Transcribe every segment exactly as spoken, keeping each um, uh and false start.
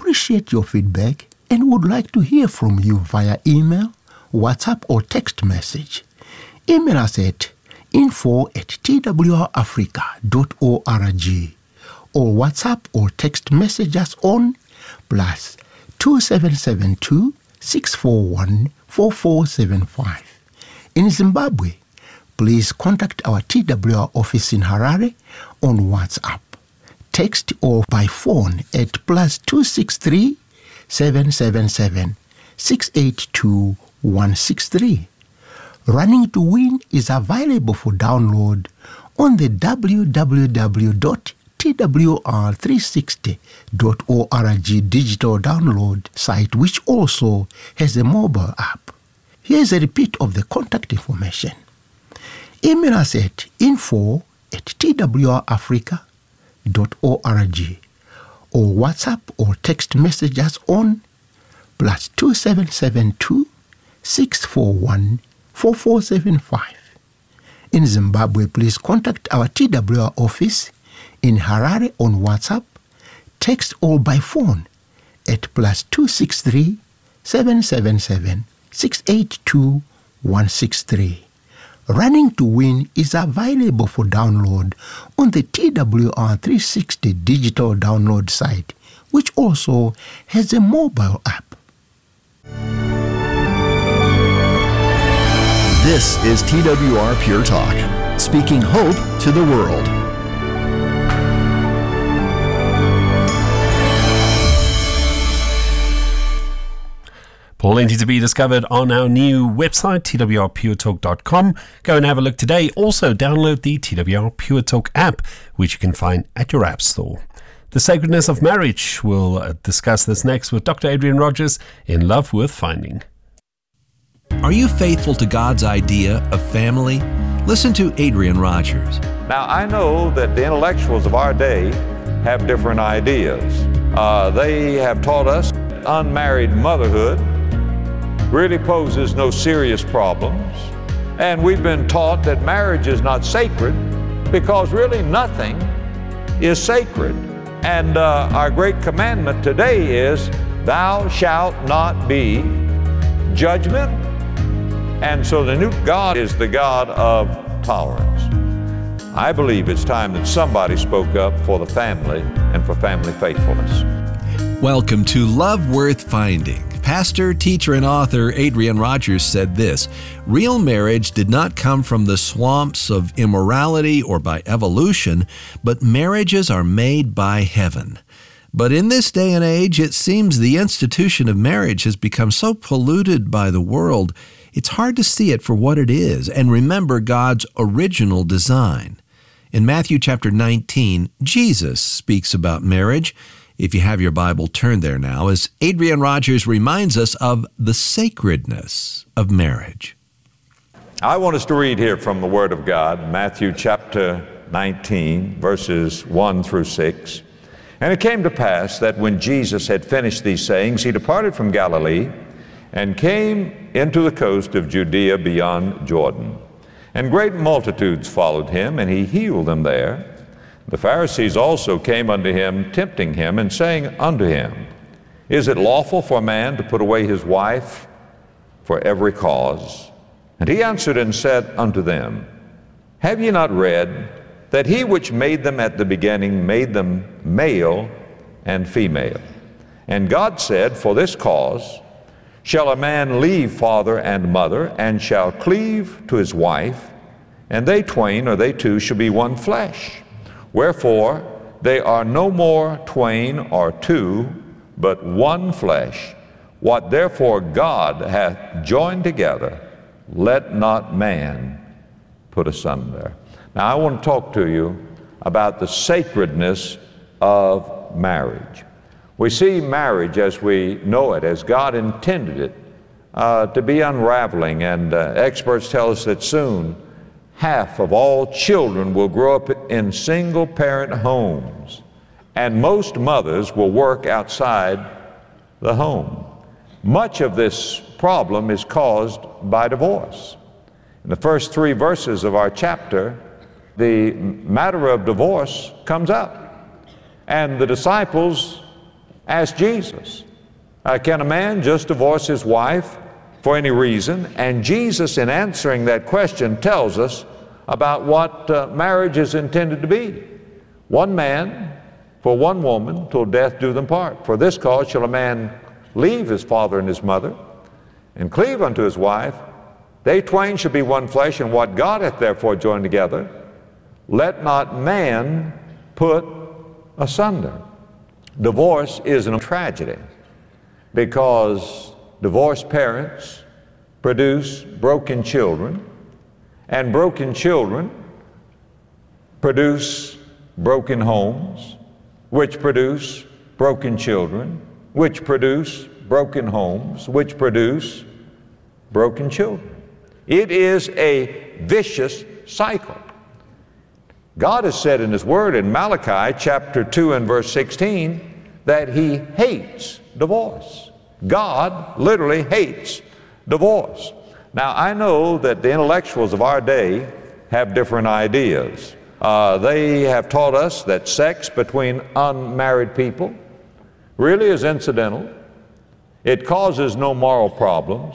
appreciate your feedback and would like to hear from you via email, WhatsApp, or text message. Email us at info at t w r africa dot org or WhatsApp or text message us on plus two seven seven two, six four one, four four seven five. In Zimbabwe, please contact our T W R office in Harare on WhatsApp, text or by phone at plus two six three, seven seven seven, six eight two, one six three. Running to Win is available for download on the w w w dot t w r three sixty dot org digital download site, which also has a mobile app. Here's a repeat of the contact information. Email us at info at t w r africa dot org or WhatsApp or text message us on plus two seven seven two, six four one, four four seven five. In Zimbabwe, please contact our T W R office in Harare on WhatsApp, text or by phone at plus two six three, seven seven seven, six eight two, one six three. Running to Win is available for download on the T W R three sixty digital download site, which also has a mobile app. This is T W R Pure Talk, speaking hope to the world. Plenty to be discovered on our new website, t w r pure talk dot com. Go and have a look today. Also, download the T W R Pure Talk app, which you can find at your app store. The sacredness of marriage. We'll uh, discuss this next with Doctor Adrian Rogers in Love Worth Finding. Are you faithful to God's idea of family? Listen to Adrian Rogers. Now, I know that the intellectuals of our day have different ideas. Uh, they have taught us unmarried motherhood really poses no serious problems. And we've been taught that marriage is not sacred because really nothing is sacred. And uh, our great commandment today is, thou shalt not be judgment. And so the new God is the God of tolerance. I believe it's time that somebody spoke up for the family and for family faithfulness. Welcome to Love Worth Finding. Pastor, teacher, and author Adrian Rogers said this: real marriage did not come from the swamps of immorality or by evolution, but marriages are made by heaven. But in this day and age, it seems the institution of marriage has become so polluted by the world, it's hard to see it for what it is and remember God's original design. In Matthew chapter nineteen, Jesus speaks about marriage. If you have your Bible, turn there now, as Adrian Rogers reminds us of the sacredness of marriage. I want us to read here from the Word of God, Matthew chapter nineteen, verses one through six. And it came to pass that when Jesus had finished these sayings, he departed from Galilee and came into the coast of Judea beyond Jordan. And great multitudes followed him, and he healed them there. The Pharisees also came unto him, tempting him, and saying unto him, Is it lawful for a man to put away his wife for every cause? And he answered and said unto them, Have ye not read that he which made them at the beginning made them male and female? And God said, For this cause shall a man leave father and mother, and shall cleave to his wife, and they twain, or they two, shall be one flesh. Wherefore they are no more twain or two, but one flesh. What therefore God hath joined together, let not man put asunder. Now I want to talk to you about the sacredness of marriage. We see marriage as we know it, as God intended it, uh, to be unraveling, and uh, experts tell us that soon half of all children will grow up in single-parent homes, and most mothers will work outside the home. Much of this problem is caused by divorce. In the first three verses of our chapter, the matter of divorce comes up, and the disciples Ask Jesus. Uh, can a man just divorce his wife for any reason? And Jesus, in answering that question, tells us about what uh, marriage is intended to be. One man for one woman till death do them part. For this cause shall a man leave his father and his mother, and cleave unto his wife. They twain shall be one flesh, and what God hath therefore joined together, let not man put asunder. Divorce is a tragedy because divorced parents produce broken children, and broken children produce broken homes, which produce broken children, which produce broken homes, which produce broken children. It is a vicious cycle. God has said in His Word in Malachi chapter two and verse sixteen that He hates divorce. God literally hates divorce. Now, I know that the intellectuals of our day have different ideas. Uh, they have taught us that sex between unmarried people really is incidental. It causes no moral problems.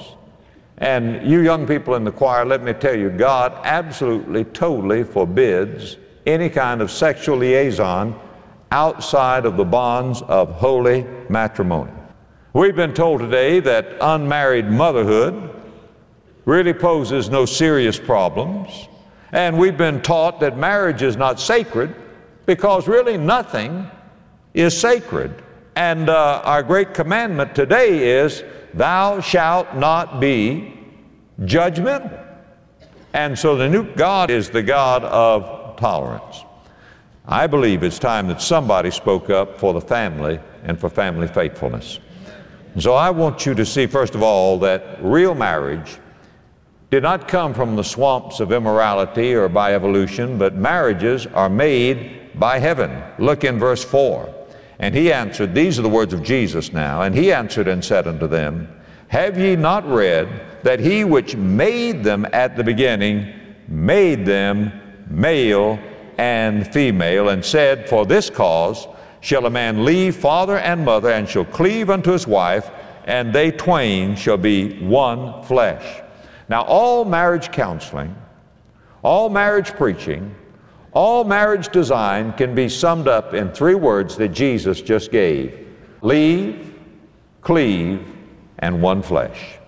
And you young people in the choir, let me tell you, God absolutely, totally forbids any kind of sexual liaison outside of the bonds of holy matrimony. We've been told today that unmarried motherhood really poses no serious problems. And we've been taught that marriage is not sacred because really nothing is sacred. And uh, our great commandment today is, thou shalt not be judgmental. And so the new God is the God of tolerance. I believe it's time that somebody spoke up for the family and for family faithfulness. And so I want you to see, first of all, that real marriage did not come from the swamps of immorality or by evolution, but marriages are made by heaven. Look in verse four. And he answered, these are the words of Jesus now, and he answered and said unto them, have ye not read that he which made them at the beginning made them male and female, and said, for this cause shall a man leave father and mother, and shall cleave unto his wife, and they twain shall be one flesh. Now, all marriage counseling, all marriage preaching, all marriage design can be summed up in three words that Jesus just gave. Leave, cleave, and one flesh.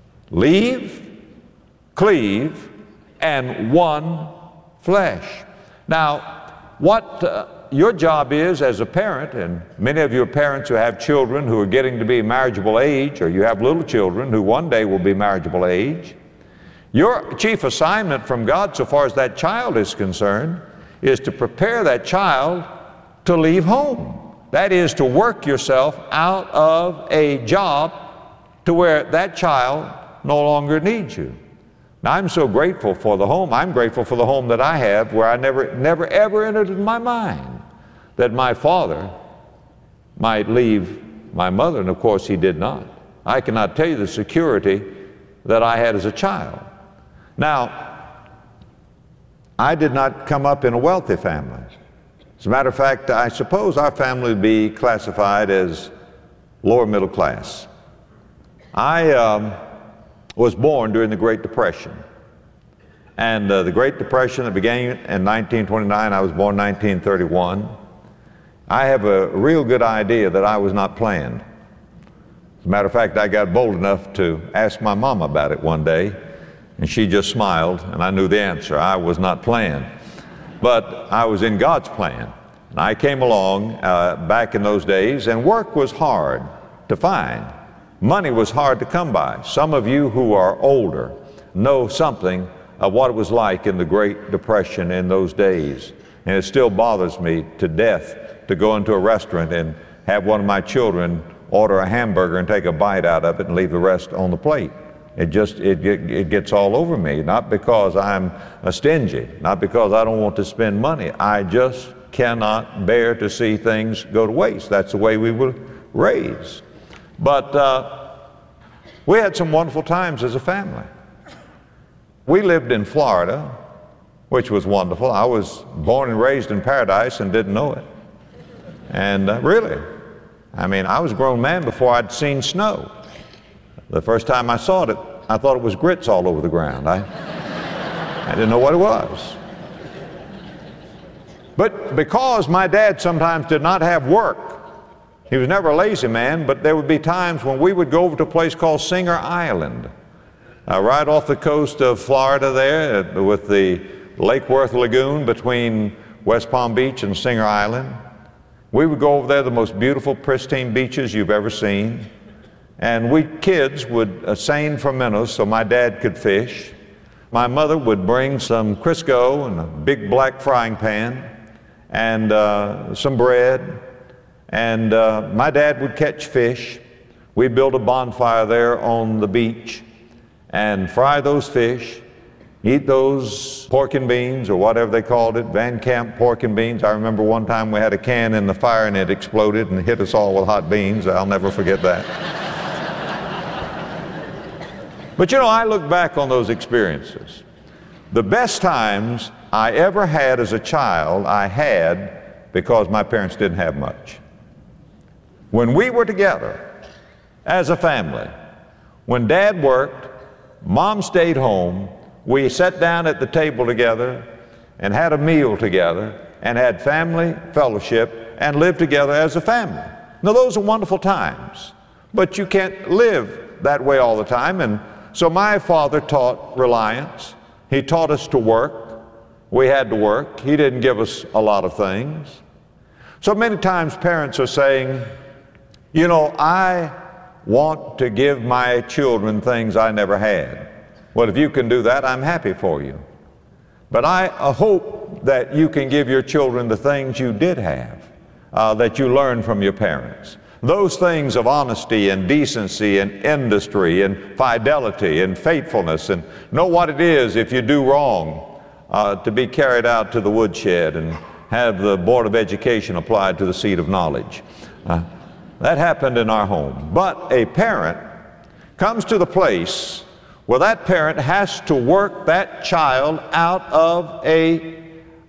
Leave, cleave, and one flesh. Now, what uh, your job is as a parent, and many of you are parents who have children who are getting to be marriageable age, or you have little children who one day will be marriageable age, your chief assignment from God, so far as that child is concerned, is to prepare that child to leave home. That is, to work yourself out of a job to where that child no longer needs you. Now, I'm so grateful for the home. I'm grateful for the home that I have, where I never, never, ever entered in my mind that my father might leave my mother, and of course he did not. I cannot tell you the security that I had as a child. Now, I did not come up in a wealthy family. As a matter of fact, I suppose our family would be classified as lower middle class. I um, was born during the Great Depression. And uh, the Great Depression that began in nineteen twenty-nine, I was born in nineteen thirty-one. I have a real good idea that I was not planned. As a matter of fact, I got bold enough to ask my mom about it one day, and she just smiled, and I knew the answer. I was not planned. But I was in God's plan. And I came along uh, back in those days, and work was hard to find. Money was hard to come by. Some of you who are older know something of what it was like in the Great Depression in those days. And it still bothers me to death to go into a restaurant and have one of my children order a hamburger and take a bite out of it and leave the rest on the plate. It just, it, it, it gets all over me, not because I'm a stingy, not because I don't want to spend money. I just cannot bear to see things go to waste. That's the way we were raised. But uh, we had some wonderful times as a family. We lived in Florida, which was wonderful. I was born and raised in paradise and didn't know it. And uh, really, I mean, I was a grown man before I'd seen snow. The first time I saw it, I thought it was grits all over the ground. I, I didn't know what it was. But because my dad sometimes did not have work, he was never a lazy man, but there would be times when we would go over to a place called Singer Island, uh, right off the coast of Florida there, uh, with the Lake Worth Lagoon between West Palm Beach and Singer Island. We would go over there, the most beautiful, pristine beaches you've ever seen. And we kids would uh, seine for minnows so my dad could fish. My mother would bring some Crisco and a big black frying pan and uh, some bread. And uh, my dad would catch fish. We'd build a bonfire there on the beach and fry those fish, eat those pork and beans, or whatever they called it, Van Camp pork and beans. I remember one time we had a can in the fire and it exploded and hit us all with hot beans. I'll never forget that. But you know, I look back on those experiences. The best times I ever had as a child, I had because my parents didn't have much. When we were together as a family, when Dad worked, Mom stayed home, we sat down at the table together and had a meal together and had family fellowship and lived together as a family. Now those are wonderful times, but you can't live that way all the time. And so my father taught reliance. He taught us to work. We had to work. He didn't give us a lot of things. So many times parents are saying, you know, I want to give my children things I never had. Well, if you can do that, I'm happy for you. But I uh, hope that you can give your children the things you did have, uh, that you learned from your parents. Those things of honesty and decency and industry and fidelity and faithfulness, and know what it is if you do wrong, uh, to be carried out to the woodshed and have the Board of Education applied to the seat of knowledge. Uh, that happened in our home. But a parent comes to the place where that parent has to work that child out of a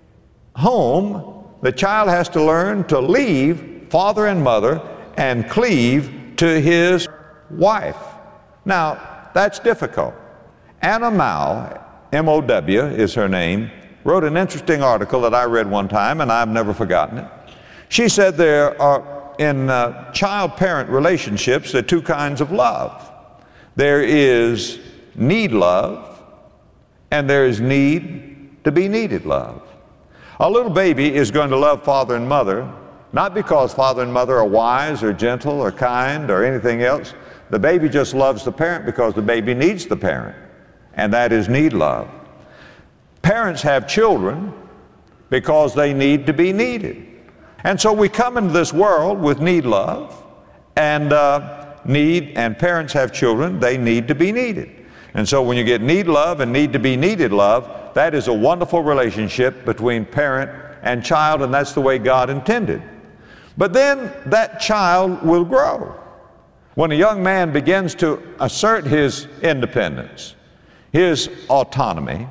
home. The child has to learn to leave father and mother and cleave to his wife. Now, that's difficult. Anna Mow, M O W is her name, wrote an interesting article that I read one time, and I've never forgotten it. She said there are, in uh, child-parent relationships, there are two kinds of love. There is need love, and there is need to be needed love. A little baby is going to love father and mother, not because father and mother are wise or gentle or kind or anything else. The baby just loves the parent because the baby needs the parent, and that is need love. Parents have children because they need to be needed. And so we come into this world with need love, and uh, need, and parents have children, they need to be needed. And so when you get need love and need to be needed love, that is a wonderful relationship between parent and child, and that's the way God intended. But then that child will grow. When a young man begins to assert his independence, his autonomy,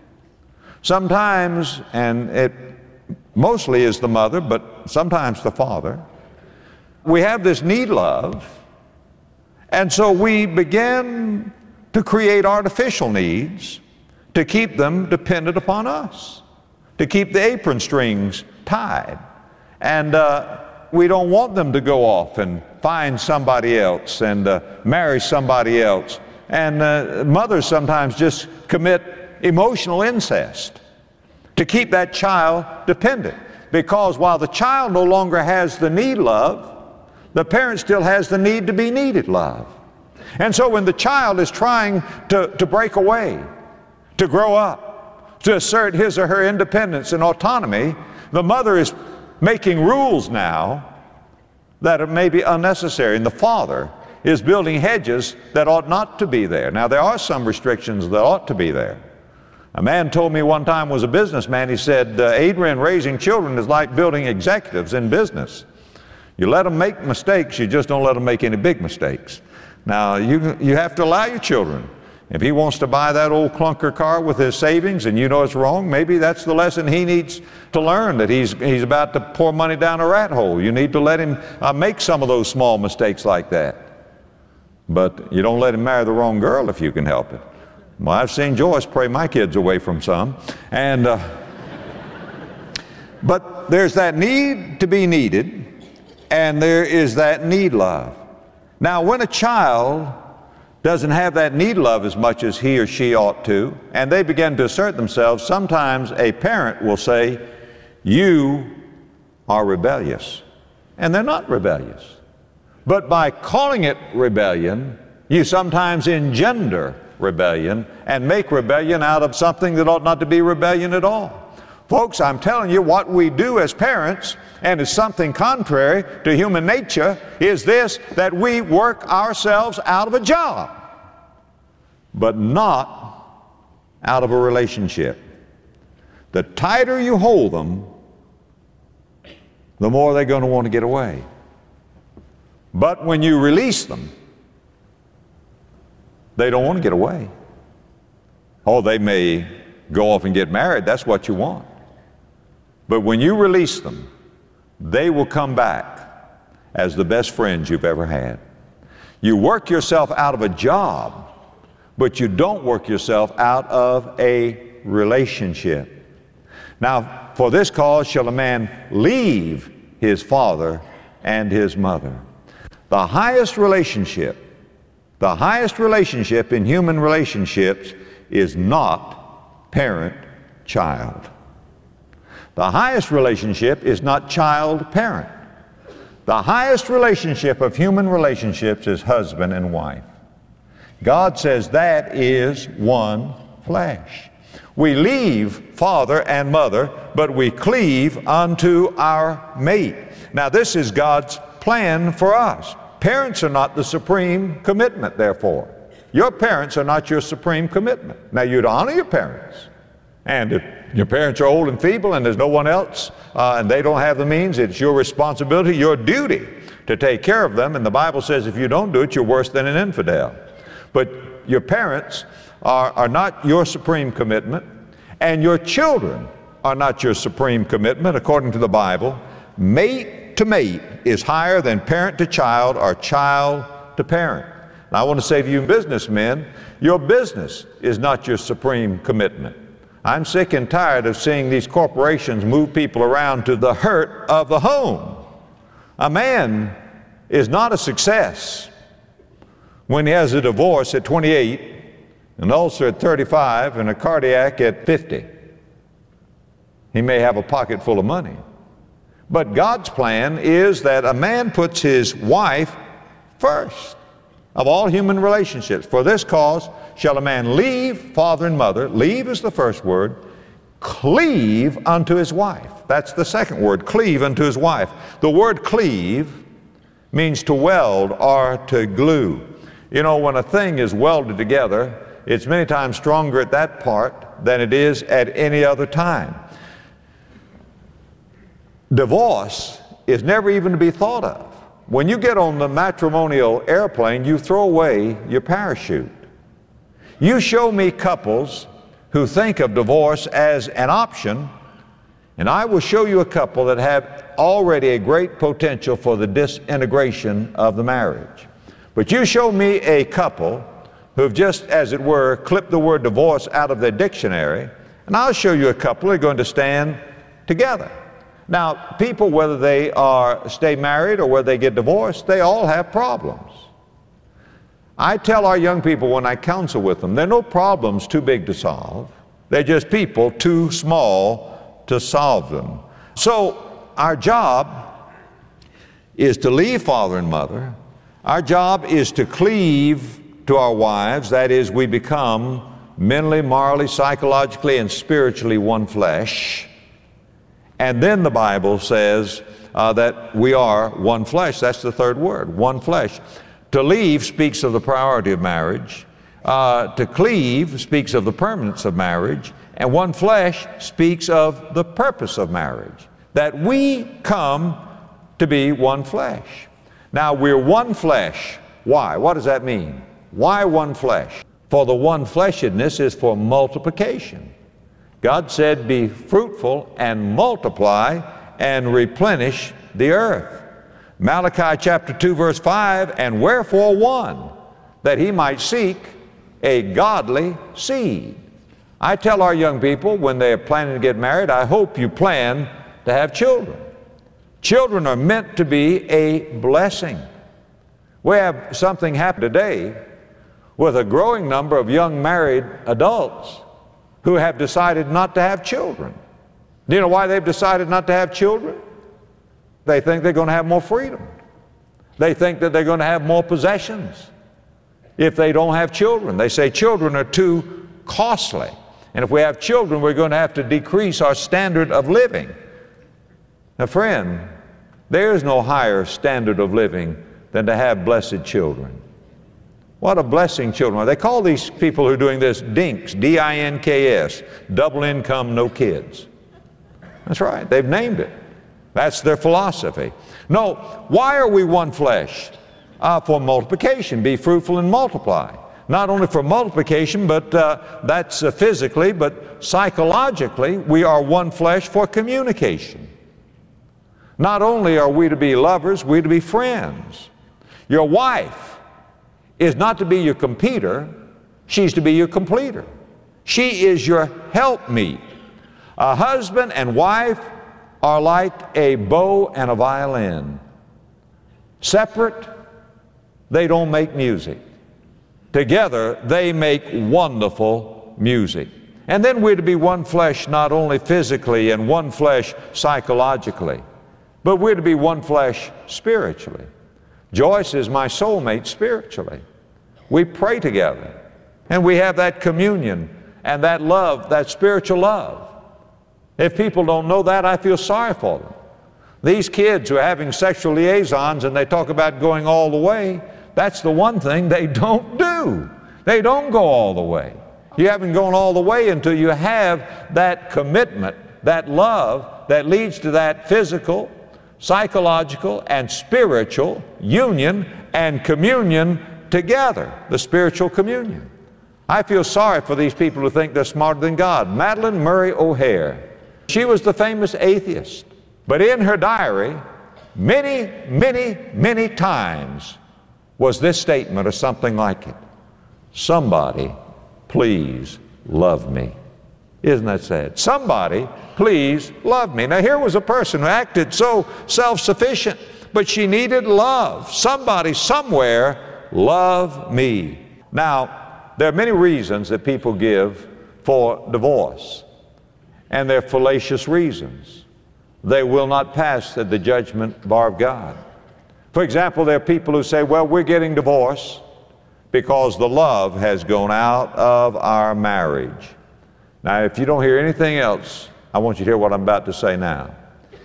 sometimes, and it mostly is the mother, but sometimes the father, we have this need love, and so we begin to create artificial needs to keep them dependent upon us, to keep the apron strings tied. And uh, we don't want them to go off and find somebody else and uh, marry somebody else. And uh, mothers sometimes just commit emotional incest to keep that child dependent. Because while the child no longer has the need love, the parent still has the need to be needed love. And so when the child is trying to, to break away, to grow up, to assert his or her independence and autonomy, the mother is making rules now that may be unnecessary, and the father is building hedges that ought not to be there. Now, there are some restrictions that ought to be there. A man told me one time, was a businessman, he said, uh, Adrian, raising children is like building executives in business. You let them make mistakes, you just don't let them make any big mistakes. Now, you, you have to allow your children If he wants to buy that old clunker car with his savings and you know it's wrong, maybe that's the lesson he needs to learn, that he's, he's about to pour money down a rat hole. You need to let him uh, make some of those small mistakes like that. But you don't let him marry the wrong girl if you can help it. Well, I've seen Joyce pray my kids away from some. And, uh, but there's that need to be needed, and there is that need love. Now, when a child doesn't have that need love as much as he or she ought to, and they begin to assert themselves, sometimes a parent will say, you are rebellious. And they're not rebellious. But by calling it rebellion, you sometimes engender rebellion and make rebellion out of something that ought not to be rebellion at all. Folks, I'm telling you, what we do as parents, and is something contrary to human nature, is this, that we work ourselves out of a job, but not out of a relationship. The tighter you hold them, the more they're going to want to get away. But when you release them, they don't want to get away. Oh, they may go off and get married. That's what you want. But when you release them, they will come back as the best friends you've ever had. You work yourself out of a job, but you don't work yourself out of a relationship. Now, for this cause shall a man leave his father and his mother. The highest relationship, the highest relationship in human relationships is not parent-child. The highest relationship is not child-parent. The highest relationship of human relationships is husband and wife. God says that is one flesh. We leave father and mother, but we cleave unto our mate. Now, this is God's plan for us. Parents are not the supreme commitment, therefore. Your parents are not your supreme commitment. Now, you'd honor your parents. And if your parents are old and feeble and there's no one else, uh, and they don't have the means, it's your responsibility, your duty to take care of them. And the Bible says if you don't do it, you're worse than an infidel. But your parents are, are not your supreme commitment, and your children are not your supreme commitment, according to the Bible. Mate to mate is higher than parent to child or child to parent. Now, I want to say to you businessmen, your business is not your supreme commitment. I'm sick and tired of seeing these corporations move people around to the hurt of the home. A man is not a success when he has a divorce at twenty-eight, an ulcer at thirty-five, and a cardiac at fifty. He may have a pocket full of money. But God's plan is that a man puts his wife first of all human relationships. For this cause shall a man leave father and mother. Leave is the first word. Cleave unto his wife. That's the second word, cleave unto his wife. The word cleave means to weld or to glue. You know, when a thing is welded together, it's many times stronger at that part than it is at any other time. Divorce is never even to be thought of. When you get on the matrimonial airplane, you throw away your parachute. You show me couples who think of divorce as an option, and I will show you a couple that have already a great potential for the disintegration of the marriage. But you show me a couple who've just, as it were, clipped the word divorce out of their dictionary, and I'll show you a couple who are going to stand together. Now, people, whether they are stay married or whether they get divorced, they all have problems. I tell our young people when I counsel with them, there are no problems too big to solve. They're just people too small to solve them. So our job is to leave father and mother. Our job is to cleave to our wives. That is, we become mentally, morally, psychologically, and spiritually one flesh. And then the Bible says uh, that we are one flesh. That's the third word, one flesh. To leave speaks of the priority of marriage. Uh, to cleave speaks of the permanence of marriage. And one flesh speaks of the purpose of marriage, that we come to be one flesh. Now, we're one flesh. Why? What does that mean? Why one flesh? for the one-fleshedness is for multiplication. God said, be fruitful and multiply and replenish the earth. Malachi chapter two verse five, and wherefore one, that he might seek a godly seed. I tell our young people when they're planning to get married, I hope you plan to have children. Children are meant to be a blessing. We have something happen today with a growing number of young married adults who have decided not to have children. Do you know why they've decided not to have children? They think they're going to have more freedom. They think that they're going to have more possessions if they don't have children. They say children are too costly. And if we have children, we're going to have to decrease our standard of living. Now, friend, there is no higher standard of living than to have blessed children. What a blessing children are. They call these people who are doing this dinks, D I N K S, double income, no kids. That's right, they've named it. That's their philosophy. No, why are we one flesh? Uh, for multiplication, be fruitful and multiply. Not only for multiplication, but uh, that's uh, physically, but psychologically, we are one flesh for communication. Not only are we to be lovers, we're to be friends. Your wife is not to be your competitor, she's to be your completer. She is your helpmeet. A husband and wife are like a bow and a violin. Separate, they don't make music. Together, they make wonderful music. And then we're to be one flesh not only physically and one flesh psychologically, but we're to be one flesh spiritually. Joyce is my soulmate spiritually. We pray together, and we have that communion and that love, that spiritual love. If people don't know that, I feel sorry for them. These kids who are having sexual liaisons and they talk about going all the way, that's the one thing they don't do. They don't go all the way. You haven't gone all the way until you have that commitment, that love that leads to that physical, psychological, and spiritual union and communion together, the spiritual communion. I feel sorry for these people who think they're smarter than God. Madalyn Murray O'Hair, she was the famous atheist, but in her diary, many, many, many times was this statement or something like it: somebody, please love me. Isn't that sad? Somebody, please love me. Now here was a person who acted so self-sufficient, but she needed love. Somebody, somewhere, love me. Now, there are many reasons that people give for divorce, and they're fallacious reasons. They will not pass at the judgment bar of God. For example, there are people who say, well, we're getting divorced because the love has gone out of our marriage. Now, if you don't hear anything else, I want you to hear what I'm about to say now.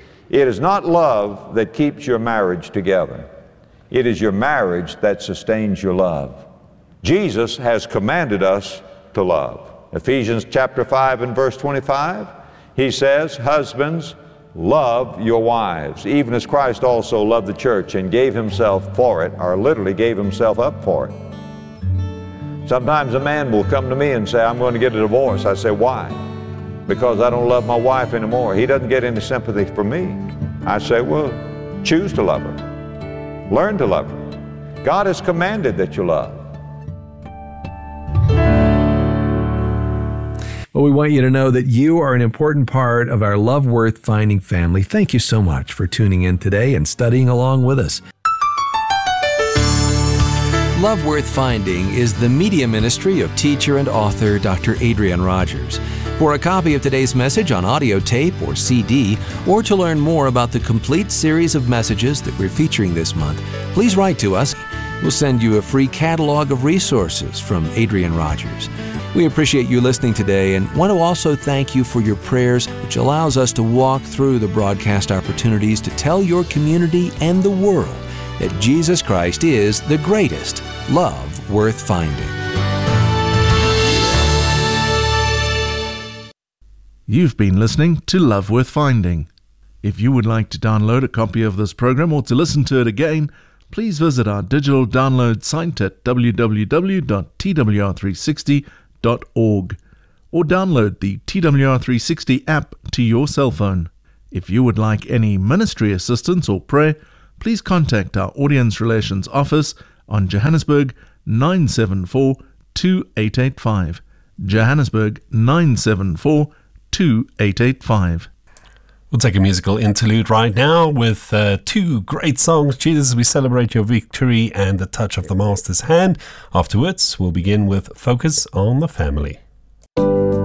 It is not love that keeps your marriage together. It is your marriage that sustains your love. Jesus has commanded us to love. Ephesians chapter five and verse twenty-five, he says, husbands, love your wives, even as Christ also loved the church and gave himself for it, or literally gave himself up for it. Sometimes a man will come to me and say, I'm going to get a divorce. I say, why? Because I don't love my wife anymore. He doesn't get any sympathy from me. I say, well, choose to love her. Learn to love her. God has commanded that you love. Well, we want you to know that you are an important part of our Love Worth Finding family. Thank you so much for tuning in today and studying along with us. Love Worth Finding is the media ministry of teacher and author Doctor Adrian Rogers. For a copy of today's message on audio tape or C D, or to learn more about the complete series of messages that we're featuring this month, please write to us. We'll send you a free catalog of resources from Adrian Rogers. We appreciate you listening today and want to also thank you for your prayers, which allows us to walk through the broadcast opportunities to tell your community and the world that Jesus Christ is the greatest love worth finding. You've been listening to Love Worth Finding. If you would like to download a copy of this program or to listen to it again, please visit our digital download site at w w w dot t w r three sixty dot org or download the T W R three sixty app to your cell phone. If you would like any ministry assistance or prayer, please contact our Audience Relations Office on Johannesburg nine seven four two eight eight five. Johannesburg nine seven four two eight eight five. We'll take a musical interlude right now with uh, two great songs, Jesus, we celebrate your victory, and The Touch of the Master's Hand. Afterwards, we'll begin with Focus on the Family.